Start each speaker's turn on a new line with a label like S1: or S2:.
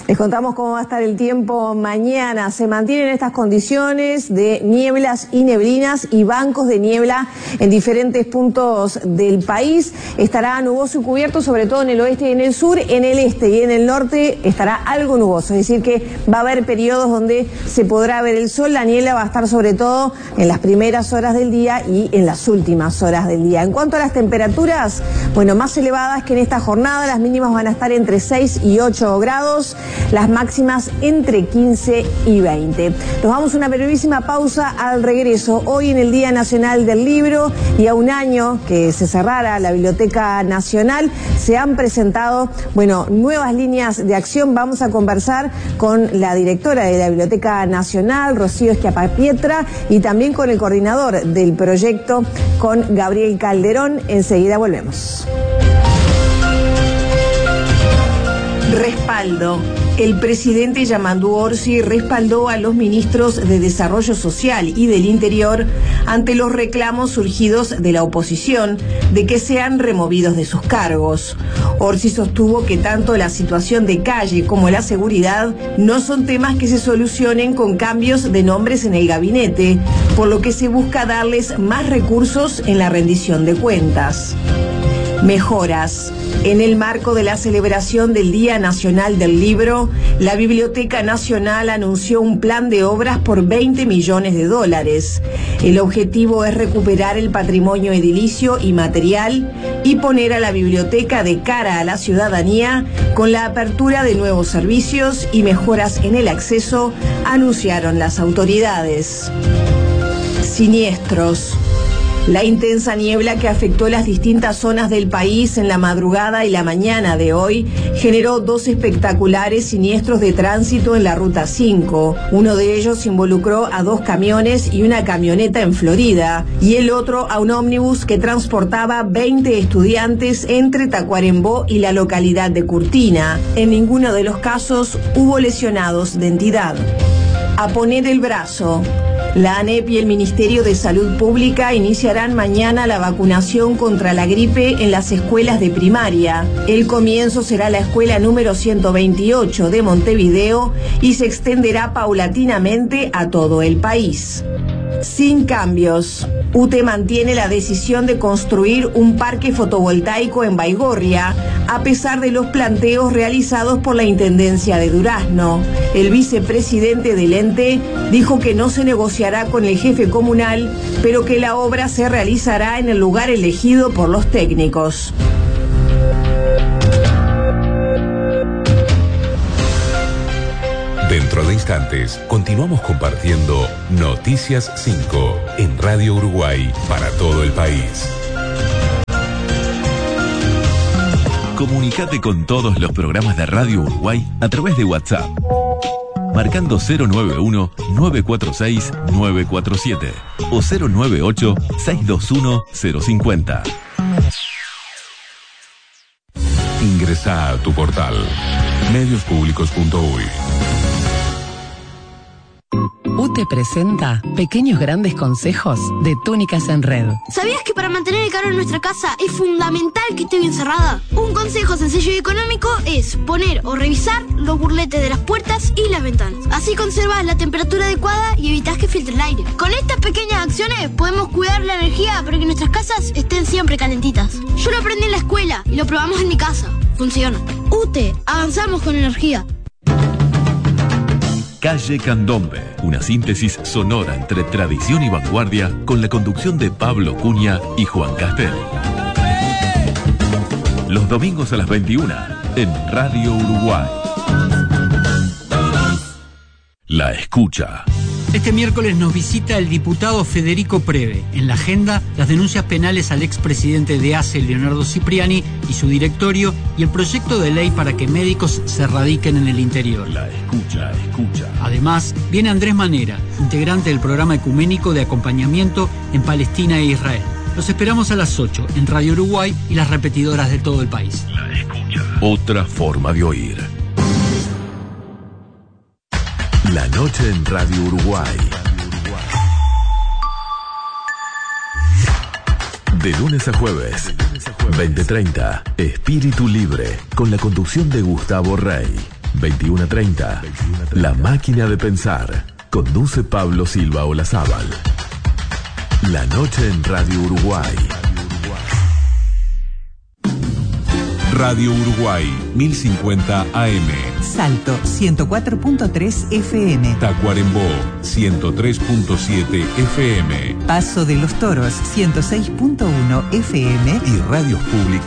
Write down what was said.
S1: Les contamos cómo va a estar el tiempo mañana. Se mantienen estas condiciones de nieblas y neblinas y bancos de niebla en diferentes puntos del país. Estará nuboso y cubierto, sobre todo en el oeste y en el sur. En el este y en el norte estará algo nuboso, es decir que va a haber periodos donde se podrá ver el sol. La niebla va a estar sobre todo en las primeras horas del día y en las últimas horas del día. En cuanto a las temperaturas, bueno, más elevadas que en esta jornada, las mínimas van a estar entre 6 y 8 grados. Las máximas entre 15 y 20. Nos vamos a una brevísima pausa. Al regreso, hoy en el Día Nacional del Libro y a un año que se cerrara la Biblioteca Nacional, se han presentado, nuevas líneas de acción. Vamos a conversar con la directora de la Biblioteca Nacional, Rocío Schiappapiedra, y también con el coordinador del proyecto, con Gabriel Calderón. Enseguida volvemos. Respaldo. El presidente Yamandu Orsi respaldó a los ministros de Desarrollo Social y del Interior ante los reclamos surgidos de la oposición de que sean removidos de sus cargos. Orsi sostuvo que tanto la situación de calle como la seguridad no son temas que se solucionen con cambios de nombres en el gabinete, por lo que se busca darles más recursos en la rendición de cuentas. Mejoras. En el marco de la celebración del Día Nacional del Libro, la Biblioteca Nacional anunció un plan de obras por $20 millones. El objetivo es recuperar el patrimonio edilicio y material y poner a la biblioteca de cara a la ciudadanía con la apertura de nuevos servicios y mejoras en el acceso, anunciaron las autoridades. Siniestros. La intensa niebla que afectó las distintas zonas del país en la madrugada y la mañana de hoy generó 2 espectaculares siniestros de tránsito en la Ruta 5. Uno de ellos involucró a 2 camiones y una camioneta en Florida, y el otro a un ómnibus que transportaba 20 estudiantes entre Tacuarembó y la localidad de Curtina. En ninguno de los casos hubo lesionados de entidad. A poner el brazo. La ANEP y el Ministerio de Salud Pública iniciarán mañana la vacunación contra la gripe en las escuelas de primaria. El comienzo será la escuela número 128 de Montevideo y se extenderá paulatinamente a todo el país. Sin cambios. UTE mantiene la decisión de construir un parque fotovoltaico en Baigorria, a pesar de los planteos realizados por la Intendencia de Durazno. El vicepresidente del ente dijo que no se negociará con el jefe comunal, pero que la obra se realizará en el lugar elegido por los técnicos.
S2: Dentro de instantes, continuamos compartiendo Noticias 5 en Radio Uruguay para todo el país.
S3: Comunicate con todos los programas de Radio Uruguay a través de WhatsApp, marcando 091-946-947 o 098-621-050.
S2: Ingresa a tu portal mediospublicos.uy.
S4: UTE presenta Pequeños Grandes Consejos de Túnicas en Red.
S5: ¿Sabías que para mantener el calor en nuestra casa es fundamental que esté bien cerrada? Un consejo sencillo y económico es poner o revisar los burletes de las puertas y las ventanas. Así conservas la temperatura adecuada y evitas que filtre el aire. Con estas pequeñas acciones podemos cuidar la energía para que nuestras casas estén siempre calentitas. Yo lo aprendí en la escuela y lo probamos en mi casa. Funciona. UTE, avanzamos con energía.
S3: Calle Candombe, una síntesis sonora entre tradición y vanguardia con la conducción de Pablo Cunha y Juan Castel. Los domingos a las 21 en Radio Uruguay. La escucha.
S6: Este miércoles nos visita el diputado Federico Preve. En la agenda, las denuncias penales al expresidente de ACE, Leonardo Cipriani, y su directorio, y el proyecto de ley para que médicos se radiquen en el interior.
S3: La escucha.
S6: Además, viene Andrés Manera, integrante del programa ecuménico de acompañamiento en Palestina e Israel. Los esperamos a las 8 en Radio Uruguay y las repetidoras de todo el país.
S3: La escucha. Otra forma de oír. La noche en Radio Uruguay. De lunes a jueves, 20:30, Espíritu Libre, con la conducción de Gustavo Rey. 21:30. La máquina de pensar. Conduce Pablo Silva Olazábal. La noche en Radio Uruguay.
S2: Radio Uruguay, 1050 AM.
S7: Salto, 104.3 FM.
S2: Tacuarembó, 103.7 FM.
S7: Paso de los Toros, 106.1 FM.
S2: Y radios públicas